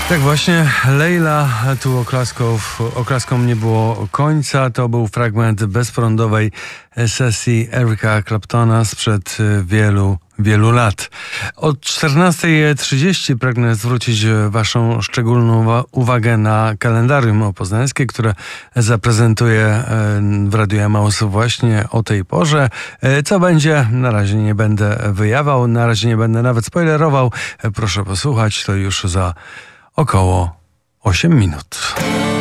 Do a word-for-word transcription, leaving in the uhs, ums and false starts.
Tak właśnie, Leila, tu oklasków, oklaskom nie było końca. To był fragment bezprądowej sesji Erica Claptona sprzed wielu, wielu lat. Od czternasta trzydzieści pragnę zwrócić waszą szczególną uwagę na kalendarium poznańskie, które zaprezentuję w Radiu Emaus właśnie o tej porze. Co będzie? Na razie nie będę wyjawiał, na razie nie będę nawet spoilerował. Proszę posłuchać, to już za około osiem minut.